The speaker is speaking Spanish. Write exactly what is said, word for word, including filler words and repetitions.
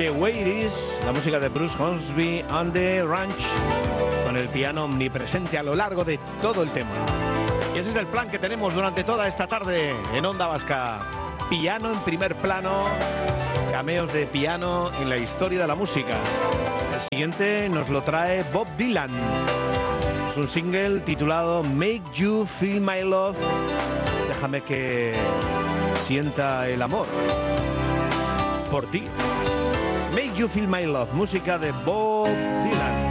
The Way It Is, la música de Bruce Hornsby and the Ranch, con el piano omnipresente a lo largo de todo el tema. Y ese es el plan que tenemos durante toda esta tarde en Onda Vasca. Piano en primer plano, cameos de piano en la historia de la música. El siguiente nos lo trae Bob Dylan. Es un single titulado Make You Feel My Love. Déjame que sienta el amor por ti. Make You Feel My Love, música de Bob Dylan.